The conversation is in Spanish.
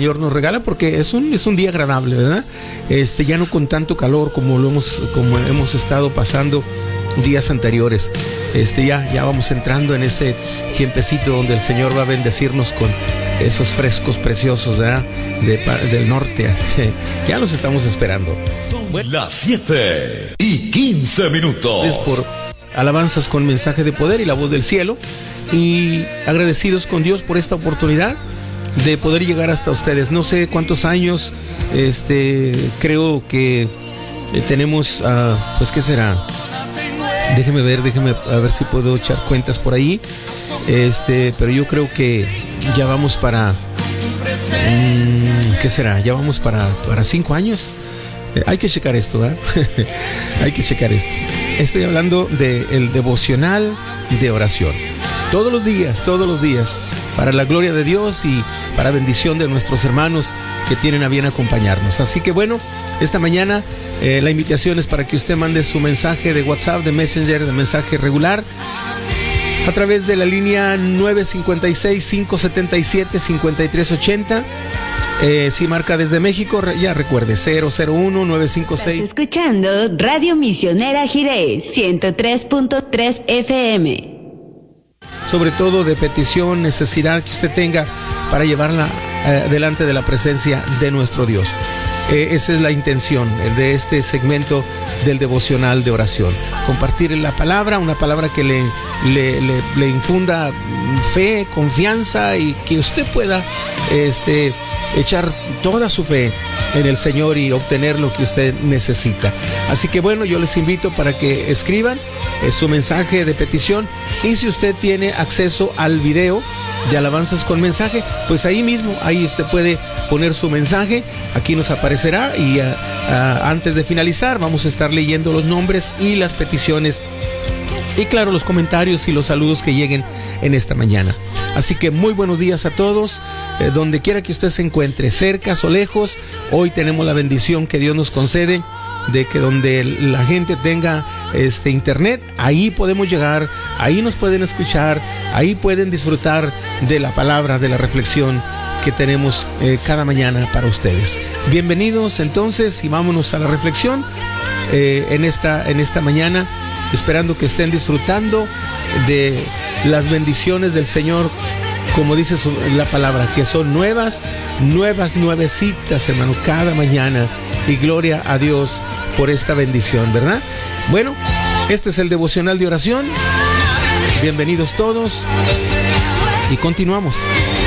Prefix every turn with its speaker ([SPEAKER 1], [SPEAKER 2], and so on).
[SPEAKER 1] Señor nos regala, porque es un día agradable, ¿verdad? Ya no con tanto calor como hemos estado pasando días anteriores. Ya vamos entrando en ese tiempecito donde el Señor va a bendecirnos con esos frescos preciosos, ¿verdad? Del norte. Ya los estamos esperando.
[SPEAKER 2] Bueno, las 7:15.
[SPEAKER 1] Por alabanzas con mensaje de poder y la voz del cielo, y agradecidos con Dios por esta oportunidad de poder llegar hasta ustedes. No sé cuántos años, creo que tenemos, pues ¿qué será? Déjeme a ver si puedo echar cuentas por ahí, pero yo creo que ya vamos para, ¿qué será? Ya vamos para 5 años. Hay que checar esto, ¿verdad? Hay que checar esto. Estoy hablando del devocional de oración. Todos los días, para la gloria de Dios y para bendición de nuestros hermanos que tienen a bien acompañarnos. Así que bueno, esta mañana la invitación es para que usted mande su mensaje de WhatsApp, de Messenger, de mensaje regular, a través de la línea 956-577-5380. Si marca desde México, ya recuerde, 001-956.
[SPEAKER 3] Estás escuchando Radio Misionera Jiré, 103.3 FM.
[SPEAKER 1] Sobre todo de petición, necesidad que usted tenga para llevarla delante de la presencia de nuestro Dios. Esa es la intención de este segmento del devocional de oración. Compartir la palabra, una palabra que le infunda fe, confianza, y que usted pueda echar toda su fe en el Señor y obtener lo que usted necesita. Así que bueno, yo les invito para que escriban su mensaje de petición, y si usted tiene acceso al video de alabanzas con mensaje, pues ahí mismo, ahí usted puede poner su mensaje, aquí nos aparecerá, y antes de finalizar vamos a estar leyendo los nombres y las peticiones, y claro, los comentarios y los saludos que lleguen en esta mañana. Así que muy buenos días a todos, donde quiera que usted se encuentre, cerca o lejos. Hoy tenemos la bendición que Dios nos concede de que donde la gente tenga internet, ahí podemos llegar, ahí nos pueden escuchar, ahí pueden disfrutar de la palabra, de la reflexión que tenemos cada mañana para ustedes. Bienvenidos entonces, y vámonos a la reflexión en esta mañana, esperando que estén disfrutando de las bendiciones del Señor, como dice la palabra, que son nuevecitas, hermano, cada mañana. Y gloria a Dios por esta bendición, ¿verdad? Bueno, este es el devocional de oración. Bienvenidos todos y continuamos.